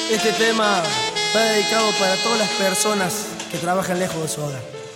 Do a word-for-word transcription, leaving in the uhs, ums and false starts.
Este tema va dedicado para todas las personas que trabajan lejos de su hogar.